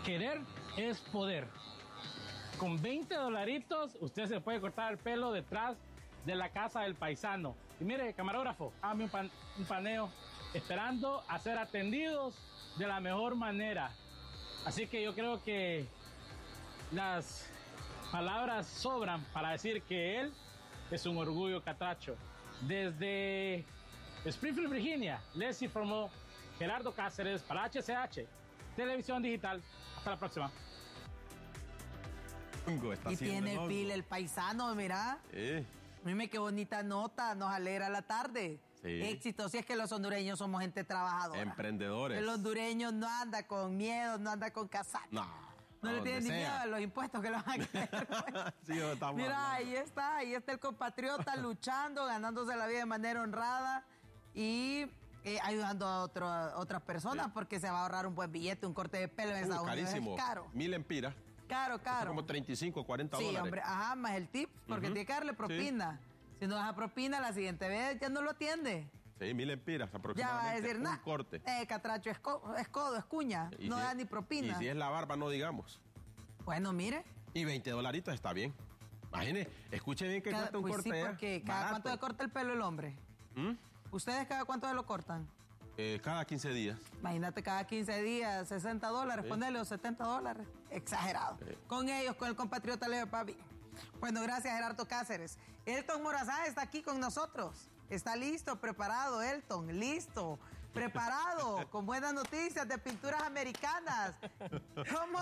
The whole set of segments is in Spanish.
Querer es poder. Con 20 dolaritos usted se puede cortar el pelo detrás de la casa del paisano. Y mire, camarógrafo, hágame un paneo, esperando a ser atendidos de la mejor manera. Así que yo creo que las palabras sobran para decir que él es un orgullo catracho. Desde Springfield, Virginia, les informó Gerardo Cáceres para HCH, Televisión Digital. Hasta la próxima. Y tiene pila el paisano, mira. Mire qué bonita nota, nos alegra la tarde. Sí. Éxito, si es que los hondureños somos gente trabajadora. Emprendedores. El hondureño no anda con miedo, no anda con casaca. No le tiene ni miedo a los impuestos que le van a caer. Sí, mira, ahí está el compatriota luchando, ganándose la vida de manera honrada y ayudando a otras personas, porque se va a ahorrar un buen billete, un corte de pelo en Estados Unidos. Carísimo. Es caro. 1000 empiras. Caro. Como 35, 40 dólares. Sí, hombre, más el tip, porque tiene que darle propina. Sí. Si no das propina, la siguiente vez ya no lo atiende. Sí, 1000 empiras aproximadamente. Ya va a decir, un corte. Catracho, es codo, es cuña, no da ni propina. Y si es la barba, no digamos. Bueno, mire. Y 20 dolaritos está bien. Imagine, escuche bien que cuesta un corte. Sí, porque ¿cada cuánto le corta el pelo el hombre? ¿Ustedes cada cuánto se lo cortan? Cada 15 días. Imagínate, cada 15 días, $60, ponele, o $70. Exagerado. Con ellos, con el compatriota Leo Pavi. Bueno, gracias, Gerardo Cáceres. Elton Morazán está aquí con nosotros. Está listo, preparado, Elton, listo, preparado, con buenas noticias de pinturas americanas. ¿Cómo?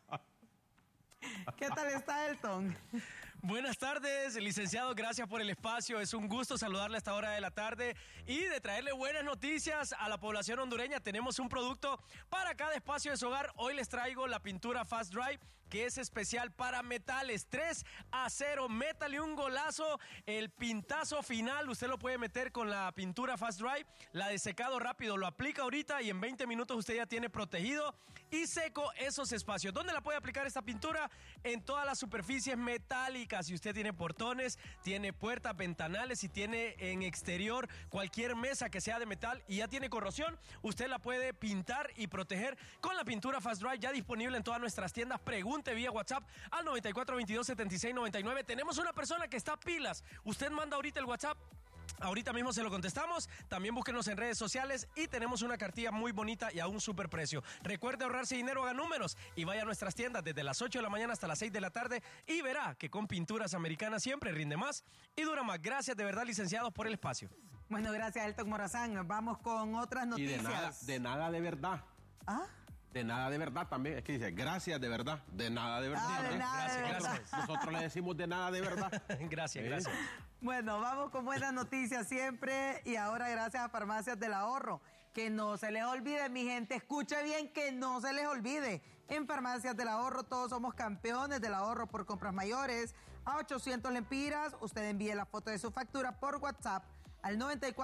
¿Qué tal está, Elton? Buenas tardes, licenciado, gracias por el espacio. Es un gusto saludarle a esta hora de la tarde y de traerle buenas noticias a la población hondureña. Tenemos un producto para cada espacio de su hogar. Hoy les traigo la pintura Fast Dry, que es especial para metales. 3-0, métale un golazo. El pintazo final usted lo puede meter con la pintura Fast Dry. La de secado rápido lo aplica ahorita y en 20 minutos usted ya tiene protegido y seco esos espacios. ¿Dónde la puede aplicar esta pintura? En todas las superficies metálicas. Si usted tiene portones, tiene puertas, ventanales y tiene en exterior cualquier mesa que sea de metal y ya tiene corrosión, usted la puede pintar y proteger con la pintura Fast Dry, ya disponible en todas nuestras tiendas. Pregunte vía WhatsApp al 94227699. Tenemos una persona que está pilas. Usted manda ahorita el WhatsApp. Ahorita mismo se lo contestamos. También búsquenos en redes sociales y tenemos una cartilla muy bonita y a un super precio. Recuerde ahorrarse dinero, haga números y vaya a nuestras tiendas desde las 8 de la mañana hasta las 6 de la tarde y verá que con pinturas americanas siempre rinde más y dura más. Gracias de verdad, licenciados, por el espacio. Bueno, gracias, Elton Morazán. Vamos con otras noticias. Y de nada de verdad. ¿Ah? De nada de verdad también. Es que dice, gracias de verdad. De nada de verdad. De nada gracias. Nosotros le decimos de nada de verdad. Gracias. Bueno, vamos con buenas noticias siempre. Y ahora gracias a Farmacias del Ahorro. Que no se les olvide, mi gente. Escuche bien, que no se les olvide. En Farmacias del Ahorro todos somos campeones del ahorro por compras mayores. A 800 lempiras, usted envíe la foto de su factura por WhatsApp al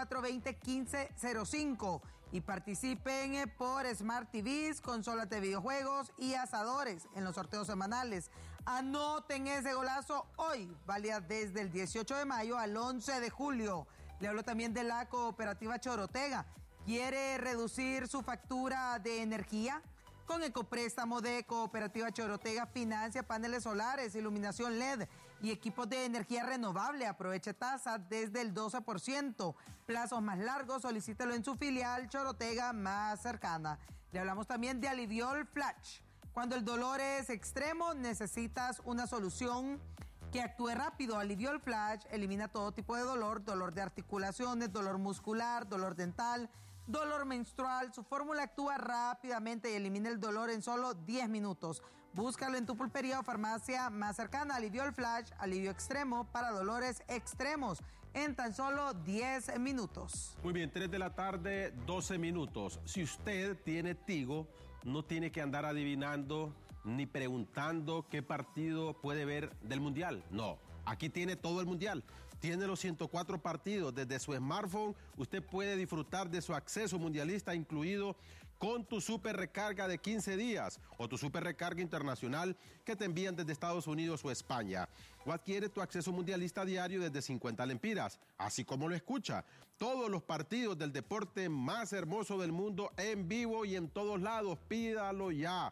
9420-1505 y participen por Smart TVs, consolas de videojuegos y asadores en los sorteos semanales. Anoten ese golazo hoy, válida desde el 18 de mayo al 11 de julio. Le hablo también de la cooperativa Chorotega. ¿Quiere reducir su factura de energía? Con Ecopréstamo de Cooperativa Chorotega financia paneles solares, iluminación LED y equipos de energía renovable. Aproveche tasa desde el 12%. Plazos más largos, solicítelo en su filial Chorotega más cercana. Le hablamos también de Aliviol Flash. Cuando el dolor es extremo, necesitas una solución que actúe rápido. Aliviol Flash elimina todo tipo de dolor de articulaciones, dolor muscular, dolor dental, dolor menstrual. Su fórmula actúa rápidamente y elimina el dolor en solo 10 minutos. Búscalo en tu pulpería o farmacia más cercana. Aliviol Flash, alivio extremo para dolores extremos en tan solo 10 minutos. Muy bien, 3 de la tarde, 12 minutos. Si usted tiene Tigo, no tiene que andar adivinando ni preguntando qué partido puede ver del Mundial. No, aquí tiene todo el Mundial. Tiene los 104 partidos. Desde su smartphone usted puede disfrutar de su acceso mundialista incluido con tu super recarga de 15 días o tu super recarga internacional que te envían desde Estados Unidos o España. O adquiere tu acceso mundialista diario desde 50 lempiras, así como lo escucha. Todos los partidos del deporte más hermoso del mundo en vivo y en todos lados. Pídalo ya.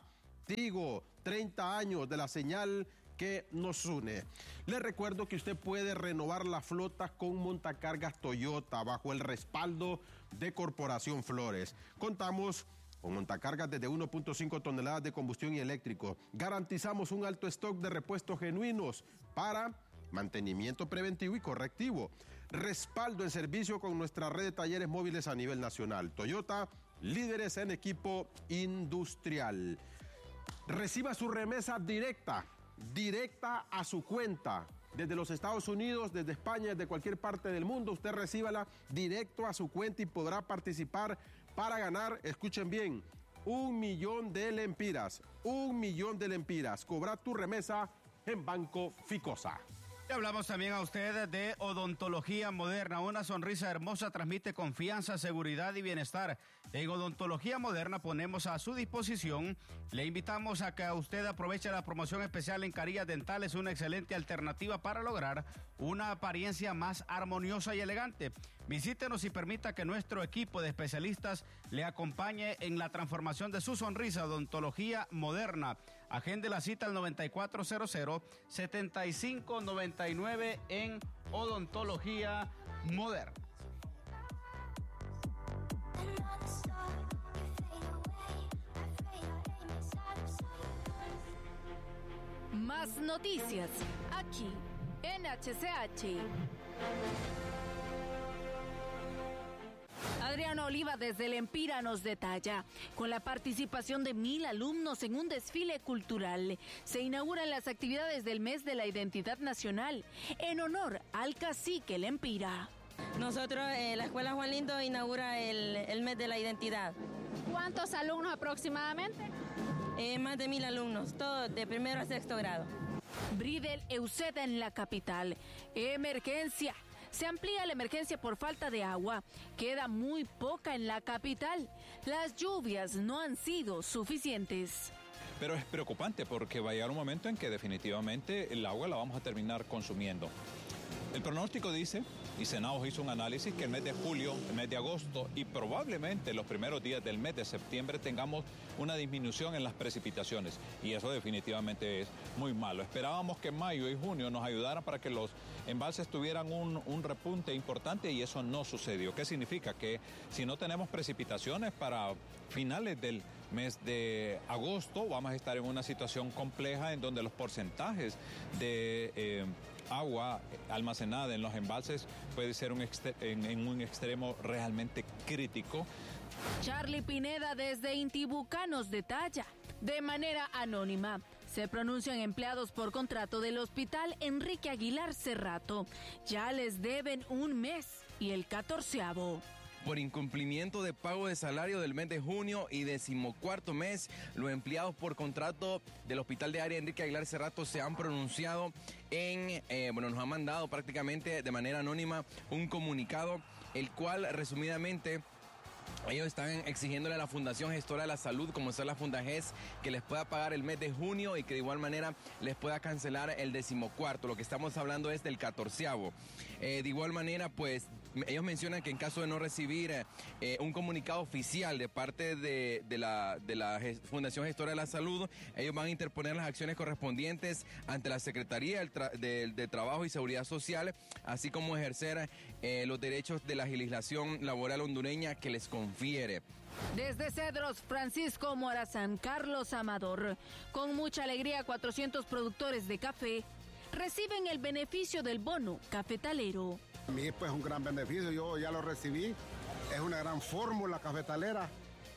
Tigo, 30 años de la señal que nos une. Les recuerdo que usted puede renovar la flota con montacargas Toyota bajo el respaldo de Corporación Flores. Contamos con montacargas desde 1.5 toneladas de combustión y eléctrico. Garantizamos un alto stock de repuestos genuinos para mantenimiento preventivo y correctivo. Respaldo en servicio con nuestra red de talleres móviles a nivel nacional. Toyota, líderes en equipo industrial. Reciba su remesa directa a su cuenta. Desde los Estados Unidos, desde España, desde cualquier parte del mundo, usted recíbala directo a su cuenta y podrá participar para ganar, escuchen bien, 1 millón de lempiras. 1 millón de lempiras. Cobra tu remesa en Banco Ficosa. Le hablamos también a usted de Odontología Moderna. Una sonrisa hermosa transmite confianza, seguridad y bienestar. En Odontología Moderna ponemos a su disposición. Le invitamos a que usted aproveche la promoción especial en carillas dentales, una excelente alternativa para lograr una apariencia más armoniosa y elegante. Visítenos y permita que nuestro equipo de especialistas le acompañe en la transformación de su sonrisa. Odontología Moderna. Agende la cita al 9400-7599 en Odontología Moderna. Más noticias aquí en HCH. Adriana Oliva desde el Empira nos detalla. Con la participación de 1,000 alumnos en un desfile cultural, se inauguran las actividades del Mes de la Identidad Nacional en honor al cacique El Empira. Nosotros, la Escuela Juan Lindo inaugura el Mes de la Identidad. ¿Cuántos alumnos aproximadamente? Más de 1,000 alumnos, todos de primero a sexto grado. Bridel Euseda en la capital. Emergencia. Se amplía la emergencia por falta de agua. Queda muy poca en la capital. Las lluvias no han sido suficientes. Pero es preocupante porque va a llegar un momento en que definitivamente el agua la vamos a terminar consumiendo. El pronóstico dice, y Senaos hizo un análisis, que el mes de julio, el mes de agosto y probablemente los primeros días del mes de septiembre tengamos una disminución en las precipitaciones. Y eso definitivamente es muy malo. Esperábamos que mayo y junio nos ayudaran para que los embalses tuvieran un repunte importante y eso no sucedió. ¿Qué significa? Que si no tenemos precipitaciones para finales del mes de agosto, vamos a estar en una situación compleja en donde los porcentajes de agua almacenada en los embalses puede ser en un extremo realmente crítico. Charlie Pineda desde Intibucá nos detalla. De manera anónima, se pronuncian empleados por contrato del Hospital Enrique Aguilar Cerrato. Ya les deben 1 mes y el 14º. Por incumplimiento de pago de salario del mes de junio y 14º mes, los empleados por contrato del Hospital de Área Enrique Aguilar Cerrato se han pronunciado nos han mandado prácticamente de manera anónima un comunicado, el cual resumidamente ellos están exigiéndole a la Fundación Gestora de la Salud, como es la Fundages, que les pueda pagar el mes de junio y que de igual manera les pueda cancelar el 14º. Lo que estamos hablando es del 14º. De igual manera, pues, ellos mencionan que en caso de no recibir un comunicado oficial de parte de la Fundación Gestora de la Salud, ellos van a interponer las acciones correspondientes ante la Secretaría de Trabajo y Seguridad Social, así como ejercer los derechos de la legislación laboral hondureña que les confiere. Desde Cedros, Francisco Morazán, Carlos Amador. Con mucha alegría, 400 productores de café reciben el beneficio del bono cafetalero. A mí pues un gran beneficio, yo ya lo recibí, es una gran fórmula cafetalera,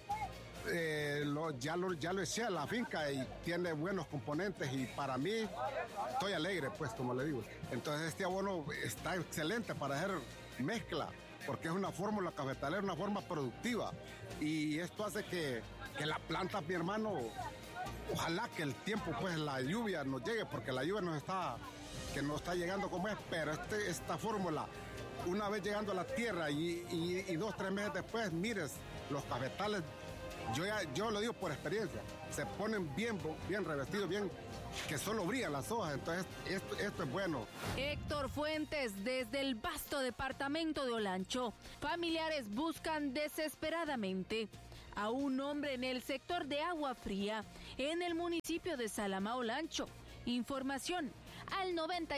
ya lo eché a la finca y tiene buenos componentes y para mí estoy alegre pues como le digo. Entonces este abono está excelente para hacer mezcla porque es una fórmula cafetalera, una forma productiva y esto hace que la planta, mi hermano, ojalá que el tiempo pues la lluvia nos llegue porque la lluvia no está llegando como es, pero esta fórmula, una vez llegando a la tierra y 2-3 meses después, mires, los cafetales, yo lo digo por experiencia, se ponen bien revestidos, bien, que solo brillan las hojas, entonces esto es bueno. Héctor Fuentes, desde el vasto departamento de Olancho, familiares buscan desesperadamente a un hombre en el sector de Agua Fría, en el municipio de Salamá Olancho. Información al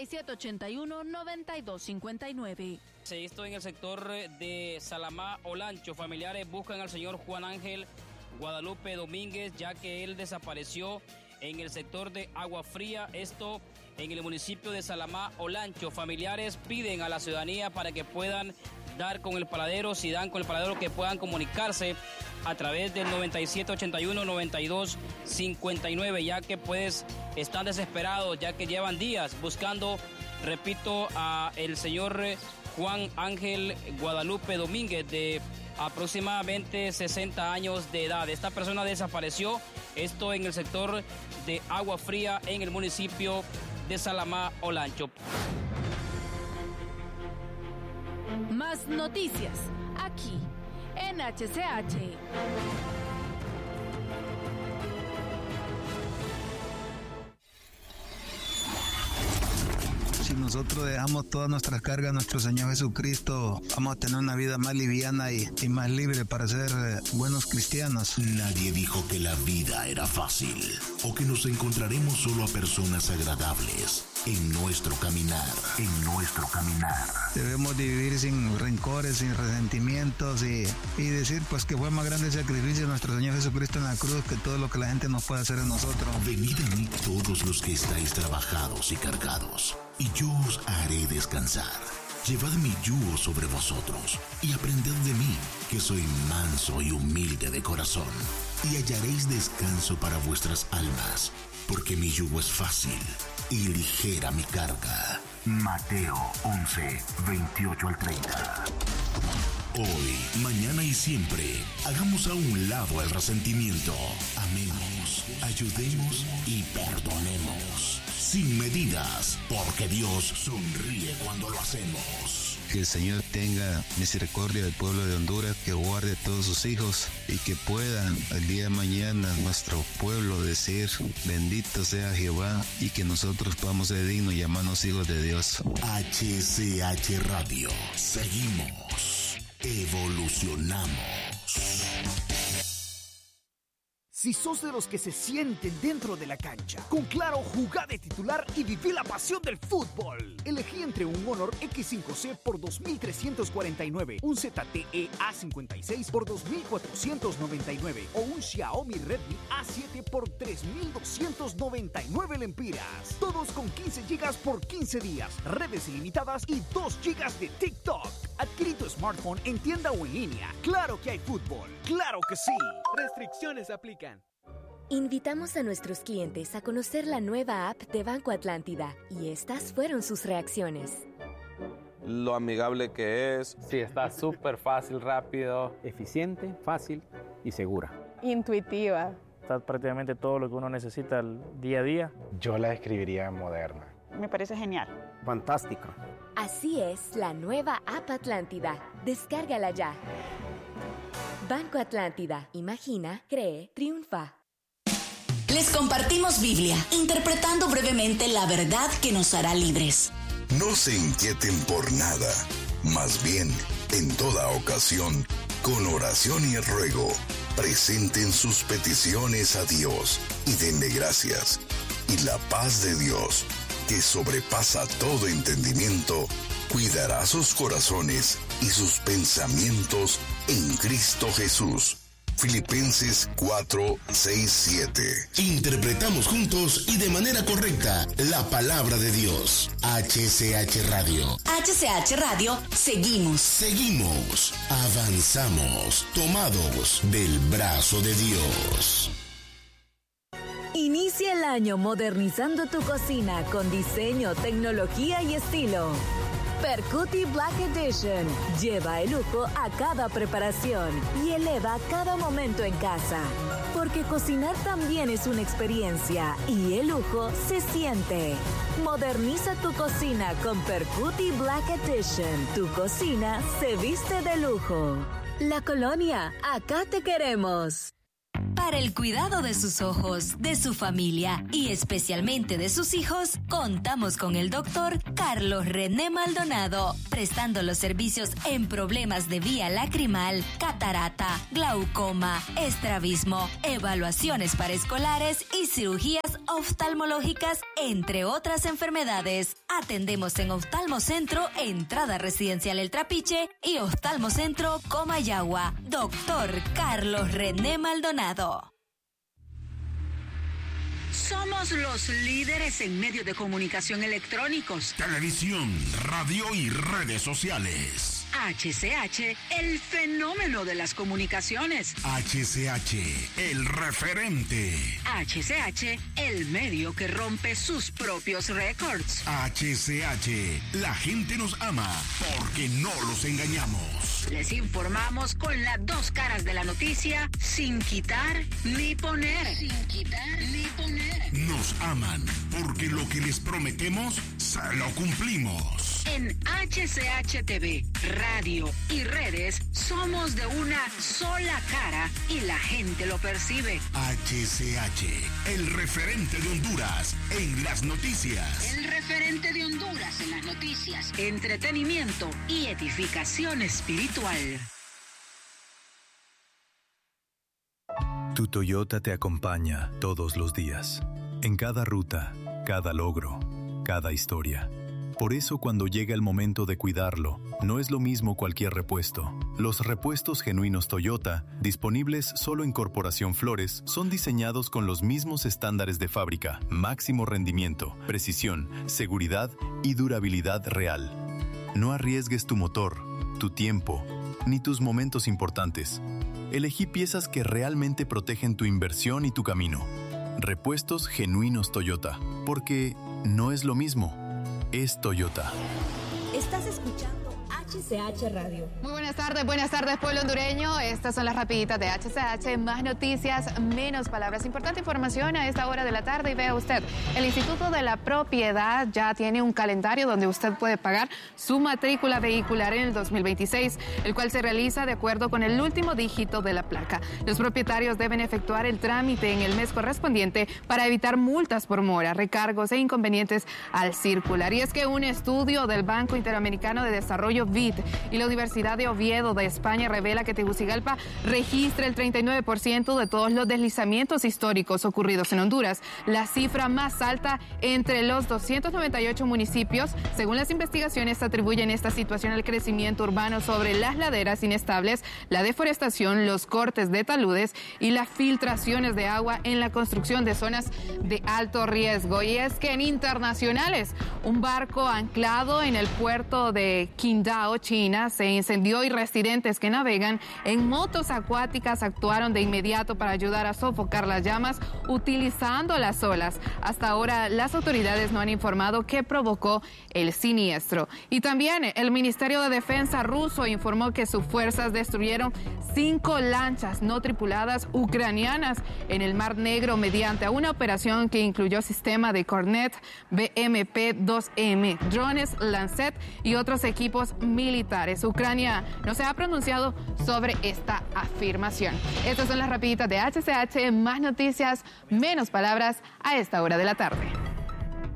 9781-9259. Esto en el sector de Salamá Olancho. Familiares buscan al señor Juan Ángel Guadalupe Domínguez, ya que él desapareció en el sector de Agua Fría, esto en el municipio de Salamá Olancho. Familiares piden a la ciudadanía para que puedan dar con el paradero, si dan con el paradero, que puedan comunicarse a través del 9781-9259, ya que pues están desesperados, ya que llevan días buscando, repito, a el señor Juan Ángel Guadalupe Domínguez, de aproximadamente 60 años de edad. Esta persona desapareció, esto en el sector de Agua Fría, en el municipio de Salamá Olancho. Más noticias aquí en HCH. Si nosotros dejamos todas nuestras cargas a nuestro Señor Jesucristo, vamos a tener una vida más liviana y más libre para ser buenos cristianos. Nadie dijo que la vida era fácil o que nos encontraremos solo a personas agradables en nuestro caminar. Debemos de vivir sin rencores, sin resentimientos y decir pues que fue más grande el sacrificio de nuestro Señor Jesucristo en la cruz que todo lo que la gente nos puede hacer a nosotros. Venid a mí todos los que estáis trabajados y cargados, y yo os haré descansar. Llevad mi yugo sobre vosotros y aprended de mí, que soy manso y humilde de corazón, y hallaréis descanso para vuestras almas, porque mi yugo es fácil y ligera mi carga. Mateo 11, 28 al 30. Hoy, mañana y siempre, hagamos a un lado el resentimiento. Amemos, ayudemos y perdonemos. Sin medidas, porque Dios sonríe cuando lo hacemos. Que el Señor tenga misericordia del pueblo de Honduras, que guarde a todos sus hijos y que puedan el día de mañana nuestro pueblo decir bendito sea Jehová, y que nosotros podamos ser dignos y llamarnos hijos de Dios. HCH Radio. Seguimos. Evolucionamos. Si sos de los que se sienten dentro de la cancha, con Claro, jugá de titular y viví la pasión del fútbol. Elegí entre un Honor X5C por 2.349, un ZTE A56 por 2.499 o un Xiaomi Redmi A7 por 3.299 lempiras. Todos con 15 GB por 15 días, redes ilimitadas y 2 GB de TikTok. Adquirí tu smartphone en tienda o en línea. Claro que hay fútbol, claro que sí. Restricciones aplican. Invitamos a nuestros clientes a conocer la nueva app de Banco Atlántida, y estas fueron sus reacciones. Lo amigable que es. Sí, está súper fácil, rápido, eficiente, fácil y segura. Intuitiva. Está prácticamente todo lo que uno necesita el día a día. Yo la describiría moderna. Me parece genial. Fantástico. Así es la nueva app Atlántida. Descárgala ya. Banco Atlántida. Imagina, cree, triunfa. Les compartimos Biblia, interpretando brevemente la verdad que nos hará libres. No se inquieten por nada, más bien, en toda ocasión, con oración y ruego, presenten sus peticiones a Dios y denle gracias. Y la paz de Dios, que sobrepasa todo entendimiento, cuidará sus corazones y sus pensamientos en Cristo Jesús. Filipenses 4, 6, 7. Interpretamos juntos y de manera correcta la palabra de Dios. HCH Radio. HCH Radio, seguimos. Avanzamos, tomados del brazo de Dios. Inicia el año modernizando tu cocina con diseño, tecnología y estilo. Percuti Black Edition lleva el lujo a cada preparación y eleva cada momento en casa. Porque cocinar también es una experiencia y el lujo se siente. Moderniza tu cocina con Percuti Black Edition. Tu cocina se viste de lujo. La Colonia, acá te queremos. Para el cuidado de sus ojos, de su familia y especialmente de sus hijos, contamos con el doctor Carlos René Maldonado, prestando los servicios en problemas de vía lacrimal, catarata, glaucoma, estrabismo, evaluaciones para escolares y cirugías oftalmológicas, entre otras enfermedades. Atendemos en Oftalmocentro, entrada residencial El Trapiche y Oftalmocentro Comayagua. Doctor Carlos René Maldonado. Somos los líderes en medios de comunicación electrónicos, televisión, radio y redes sociales. HCH, el fenómeno de las comunicaciones. HCH, el referente. HCH, el medio que rompe sus propios récords. HCH, la gente nos ama porque no los engañamos. Les informamos con las dos caras de la noticia, sin quitar ni poner. Sin quitar ni poner. Nos aman porque lo que les prometemos, se lo cumplimos. En HCH TV, radio y redes, somos de una sola cara y la gente lo percibe. HCH, el referente de Honduras en las noticias. El referente de Honduras en las noticias, entretenimiento y edificación espiritual. Tu Toyota te acompaña todos los días, en cada ruta, cada logro, cada historia. Por eso cuando llega el momento de cuidarlo, no es lo mismo cualquier repuesto. Los repuestos genuinos Toyota, disponibles solo en Corporación Flores, son diseñados con los mismos estándares de fábrica, máximo rendimiento, precisión, seguridad y durabilidad real. No arriesgues tu motor, tu tiempo, ni tus momentos importantes. Elegí piezas que realmente protegen tu inversión y tu camino. Repuestos genuinos Toyota, porque no es lo mismo. Es Toyota. Estás escuchando HCH Radio. Muy buenas tardes pueblo hondureño. Estas son las rapiditas de HCH. Más noticias, menos palabras. Importante información a esta hora de la tarde. Y vea usted, el Instituto de la Propiedad ya tiene un calendario donde usted puede pagar su matrícula vehicular en el 2026, el cual se realiza de acuerdo con el último dígito de la placa. Los propietarios deben efectuar el trámite en el mes correspondiente para evitar multas por mora, recargos e inconvenientes al circular. Y es que un estudio del Banco Interamericano de Desarrollo y la Universidad de Oviedo de España revela que Tegucigalpa registra el 39% de todos los deslizamientos históricos ocurridos en Honduras, la cifra más alta entre los 298 municipios. Según las investigaciones, atribuyen esta situación al crecimiento urbano sobre las laderas inestables, la deforestación, los cortes de taludes y las filtraciones de agua en la construcción de zonas de alto riesgo. Y es que en internacionales, un barco anclado en el puerto de Qingdao, China, se incendió y residentes que navegan en motos acuáticas actuaron de inmediato para ayudar a sofocar las llamas utilizando las olas. Hasta ahora las autoridades no han informado qué provocó el siniestro. Y también el Ministerio de Defensa ruso informó que sus fuerzas destruyeron 5 lanchas no tripuladas ucranianas en el Mar Negro mediante una operación que incluyó sistema de Kornet BMP-2M, drones Lancet y otros equipos militares. Ucrania no se ha pronunciado sobre esta afirmación. Estas son las rapiditas de HCH. Más noticias, menos palabras a esta hora de la tarde.